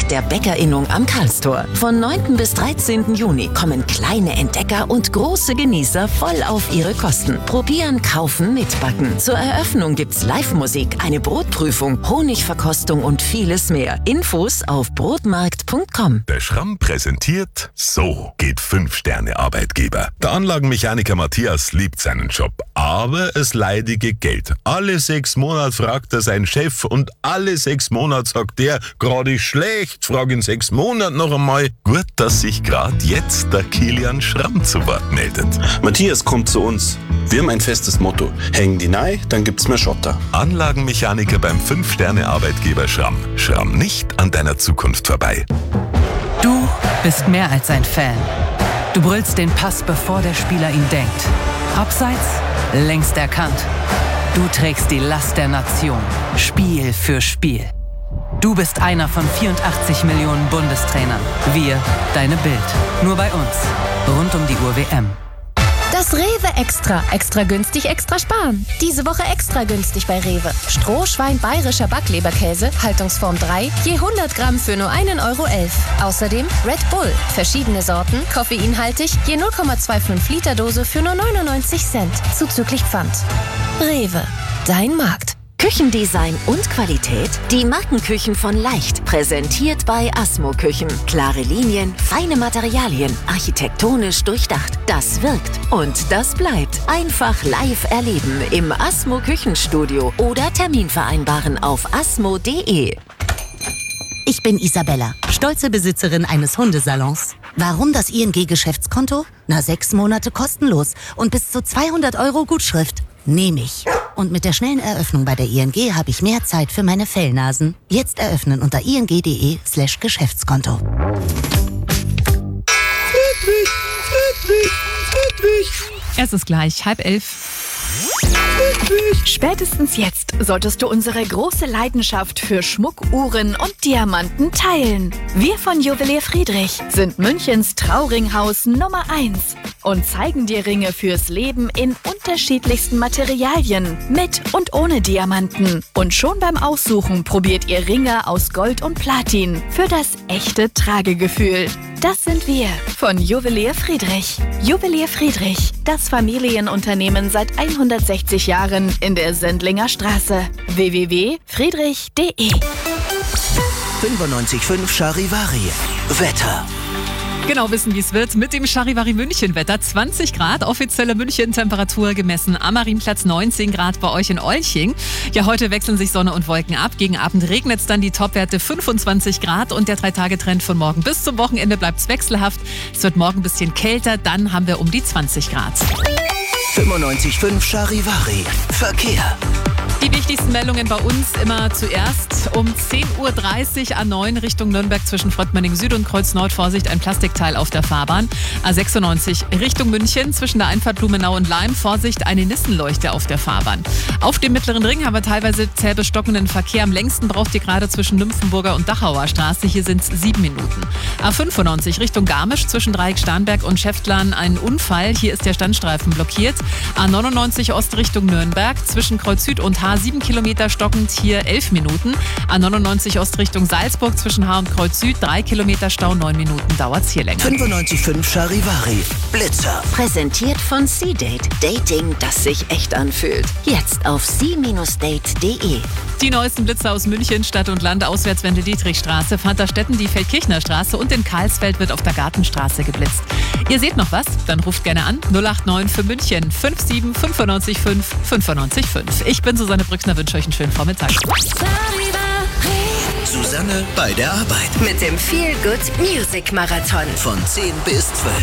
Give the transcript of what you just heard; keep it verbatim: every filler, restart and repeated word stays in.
Tag der Bäckerinnung am Karlstor. Von neunten bis dreizehnten Juni kommen kleine Entdecker und große Genießer voll auf ihre Kosten. Probieren, kaufen, mitbacken. Zur Eröffnung gibt's Live-Musik, eine Brotprüfung, Honigverkostung und vieles mehr. Infos auf brotmarkt punkt com. Der Schramm präsentiert: So geht Fünf-Sterne-Arbeitgeber. Der Anlagenmechaniker Matthias liebt seinen Job, aber es leidige Geld. Alle sechs Monate fragt er seinen Chef und alle sechs Monate sagt der, gerade schlecht, frag in sechs Monaten noch einmal. Gut, dass sich gerade jetzt der Kilian Schramm zu Wort meldet. Matthias kommt zu uns. Wir haben ein festes Motto. Hängen die rein, dann gibt's mehr Schotter. Anlagenmechaniker beim Fünf-Sterne-Arbeitgeber Schramm. Schramm nicht an deiner Zukunft vorbei. Du bist mehr als ein Fan. Du brüllst den Pass, bevor der Spieler ihn denkt. Abseits, längst erkannt. Du trägst die Last der Nation, Spiel für Spiel. Du bist einer von vierundachtzig Millionen Bundestrainern. Wir, deine Bild. Nur bei uns. Rund um die Uhr W M. Das Rewe Extra. Extra günstig, extra sparen. Diese Woche extra günstig bei Rewe. Strohschwein bayerischer Backleberkäse, Haltungsform drei, je hundert Gramm für nur einen Euro elf. Außerdem Red Bull. Verschiedene Sorten, koffeinhaltig, je null Komma fünfundzwanzig Liter Dose für nur neunundneunzig Cent. Zuzüglich Pfand. Rewe. Dein Markt. Küchendesign und Qualität? Die Markenküchen von Leicht. Präsentiert bei Asmo Küchen. Klare Linien, feine Materialien, architektonisch durchdacht. Das wirkt und das bleibt. Einfach live erleben im Asmo Küchenstudio oder Termin vereinbaren auf asmo punkt de. Ich bin Isabella, stolze Besitzerin eines Hundesalons. Warum das I N G-Geschäftskonto? Na, sechs Monate kostenlos und bis zu zweihundert Euro Gutschrift. Nehme ich. Und mit der schnellen Eröffnung bei der I N G habe ich mehr Zeit für meine Fellnasen. Jetzt eröffnen unter ing.de slash Geschäftskonto. Friedrich, Friedrich, Friedrich. Es ist gleich halb elf. Spätestens jetzt solltest du unsere große Leidenschaft für Schmuck, Uhren und Diamanten teilen. Wir von Juwelier Friedrich sind Münchens Trauringhaus Nummer eins und zeigen dir Ringe fürs Leben in unterschiedlichsten Materialien, mit und ohne Diamanten. Und schon beim Aussuchen probiert ihr Ringe aus Gold und Platin für das echte Tragegefühl. Das sind wir von Juwelier Friedrich. Juwelier Friedrich, das Familienunternehmen seit hundertsechzig Jahren in der Sendlinger Straße. w w w punkt friedrich punkt de fünfundneunzig Komma fünf Charivari. Wetter. Genau wissen, wie es wird mit dem Charivari München-Wetter. zwanzig Grad, offizielle München-Temperatur gemessen am Marienplatz, neunzehn Grad bei euch in Olching. Ja, heute wechseln sich Sonne und Wolken ab. Gegen Abend regnet es dann, die Topwerte fünfundzwanzig Grad und der Drei-Tage-Trend von morgen bis zum Wochenende bleibt es wechselhaft. Es wird morgen ein bisschen kälter, dann haben wir um die zwanzig Grad. fünfundneunzig Komma fünf Charivari. Verkehr. Die wichtigsten Meldungen bei uns immer zuerst um zehn Uhr dreißig A neun Richtung Nürnberg zwischen Fröttmanning Süd und Kreuz Nord. Vorsicht, ein Plastikteil auf der Fahrbahn. A sechsundneunzig Richtung München zwischen der Einfahrt Blumenau und Leim. Vorsicht, eine Nissenleuchte auf der Fahrbahn. Auf dem Mittleren Ring haben wir teilweise zäh bestockenden Verkehr. Am längsten braucht ihr gerade zwischen Nymphenburger und Dachauer Straße. Hier sind es sieben Minuten. A fünfundneunzig Richtung Garmisch zwischen Dreieck Starnberg und Schäftlarn ein Unfall. Hier ist der Standstreifen blockiert. A neunundneunzig Ost Richtung Nürnberg zwischen Kreuz Süd und H sieben Kilometer stockend, hier elf Minuten. A neunundneunzig Ost Richtung Salzburg zwischen H und Kreuz Süd drei Kilometer Stau, neun Minuten dauert es hier länger. fünfundneunzig Komma fünf Charivari. Blitzer. Präsentiert von C-Date. Dating, das sich echt anfühlt. Jetzt auf c Bindestrich date Punkt de. Die neuesten Blitzer aus München, Stadt und Land, Auswärtswende Dietrichstraße, Vaterstetten, die Feldkirchner Straße und in Karlsfeld wird auf der Gartenstraße geblitzt. Ihr seht noch was? Dann ruft gerne an null acht neun für München fünf sieben fünf neun fünf fünf neun fünf. Ich bin Susanne Brückner, wünsche euch einen schönen Vormittag. Susanne bei der Arbeit. Mit dem Feel Good Music Marathon. Von zehn bis zwölf.